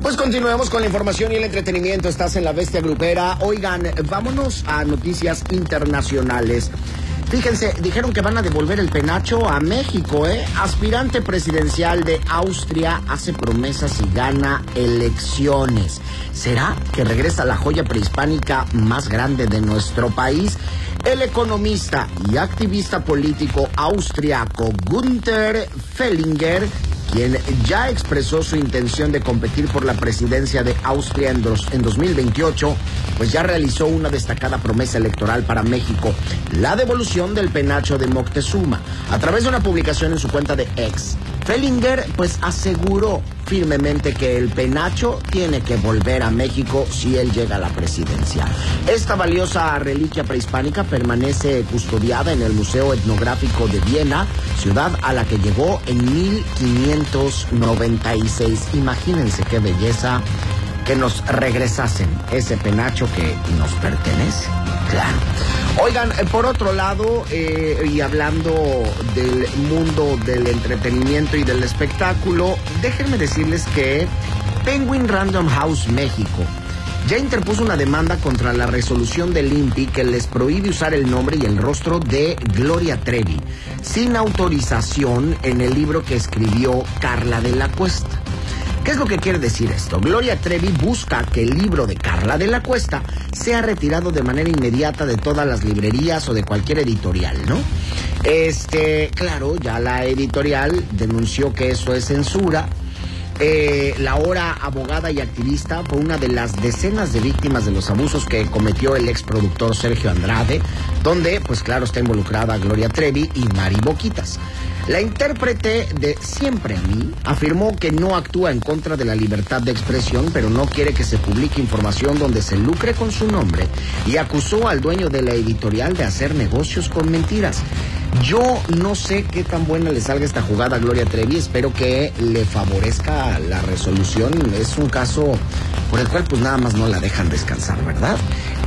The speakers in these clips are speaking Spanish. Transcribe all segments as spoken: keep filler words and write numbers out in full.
Pues continuemos con la información y el entretenimiento. Estás en La Bestia Grupera. Oigan, vámonos a noticias internacionales. Fíjense, dijeron que van a devolver el penacho a México, ¿eh? Aspirante presidencial de Austria hace promesas y gana elecciones. ¿Será que regresa la joya prehispánica más grande de nuestro país? El economista y activista político austriaco Günther Fehlinger, quien ya expresó su intención de competir por la presidencia de Austria en, dos, en dos mil veintiocho, pues ya realizó una destacada promesa electoral para México, la devolución del penacho de Moctezuma. A través de una publicación en su cuenta de X, Fehlinger pues aseguró firmemente que el penacho tiene que volver a México si él llega a la presidencia. Esta valiosa reliquia prehispánica permanece custodiada en el Museo Etnográfico de Viena, ciudad a la que llegó en mil quinientos noventa y seis. Imagínense qué belleza que nos regresasen ese penacho que nos pertenece. Claro. Oigan, por otro lado, eh, y hablando del mundo del entretenimiento y del espectáculo, déjenme decirles que Penguin Random House México ya interpuso una demanda contra la resolución del I N P I que les prohíbe usar el nombre y el rostro de Gloria Trevi sin autorización en el libro que escribió Carla de la Cuesta. ¿Qué es lo que quiere decir esto? Gloria Trevi busca que el libro de Carla de la Cuesta sea retirado de manera inmediata de todas las librerías o de cualquier editorial, ¿no? Este, claro, ya la editorial denunció que eso es censura. Eh, la ahora abogada y activista fue una de las decenas de víctimas de los abusos que cometió el exproductor Sergio Andrade, donde, pues claro, está involucrada Gloria Trevi y Mari Boquitas. La intérprete de Siempre a mí afirmó que no actúa en contra de la libertad de expresión, pero no quiere que se publique información donde se lucre con su nombre, y acusó al dueño de la editorial de hacer negocios con mentiras. Yo no sé qué tan buena le salga esta jugada a Gloria Trevi, espero que le favorezca la resolución. Es un caso por el cual pues nada más no la dejan descansar, ¿verdad?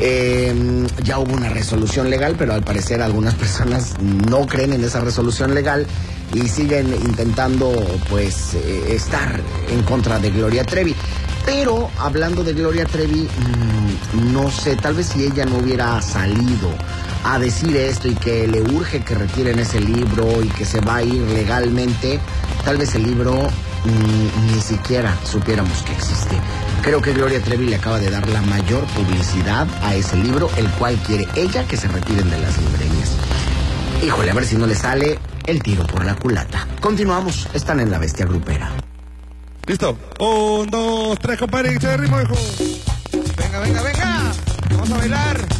Eh, ya hubo una resolución legal, pero al parecer algunas personas no creen en esa resolución legal y siguen intentando pues eh, estar en contra de Gloria Trevi. Pero hablando de Gloria Trevi, mmm, no sé, tal vez si ella no hubiera salido a decir esto y que le urge que retiren ese libro y que se va a ir legalmente, tal vez el libro mmm, ni siquiera supiéramos que existe. Creo que Gloria Trevi le acaba de dar la mayor publicidad a ese libro, el cual quiere ella que se retiren de las librerías. Híjole, a ver si no le sale el tiro por la culata. Continuamos, están en La Bestia Grupera. Listo. Un, dos, tres, compadre, y se ritmo, hijo. Venga, venga, venga. Vamos a bailar.